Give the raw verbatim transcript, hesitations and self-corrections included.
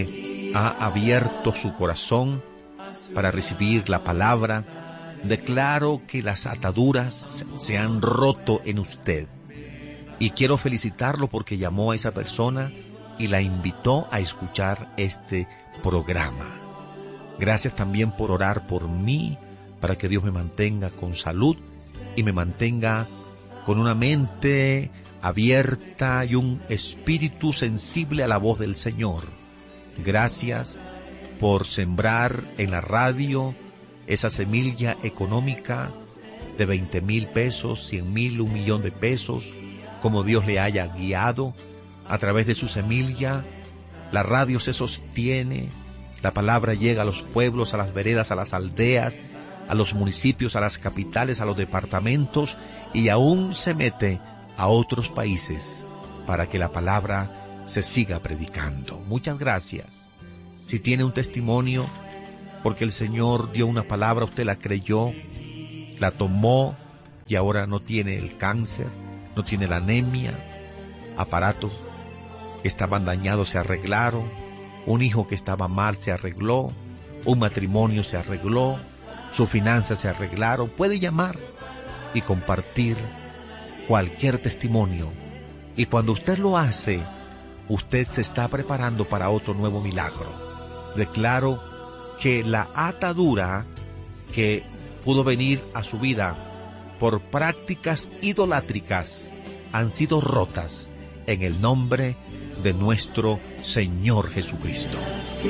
ha abierto su corazón para recibir la palabra. Declaro que las ataduras se han roto en usted. Y quiero felicitarlo porque llamó a esa persona y la invitó a escuchar este programa. Gracias también por orar por mí, para que Dios me mantenga con salud y me mantenga con una mente abierta y un espíritu sensible a la voz del Señor. Gracias por sembrar en la radio esa semilla económica de veinte mil pesos, cien mil, un millón de pesos, como Dios le haya guiado. A través de su semilla, la radio se sostiene, la palabra llega a los pueblos, a las veredas, a las aldeas, a los municipios, a las capitales, a los departamentos, y aún se mete a otros países para que la palabra se siga predicando. Muchas gracias. Si tiene un testimonio, porque el Señor dio una palabra, usted la creyó, la tomó y ahora no tiene el cáncer, no tiene la anemia, aparatos que estaban dañados se arreglaron, un hijo que estaba mal se arregló, un matrimonio se arregló, sus finanzas se arreglaron. Puede llamar y compartir cualquier testimonio. Y cuando usted lo hace, usted se está preparando para otro nuevo milagro. Declaro que la atadura que pudo venir a su vida por prácticas idolátricas han sido rotas en el nombre de nuestro Señor Jesucristo.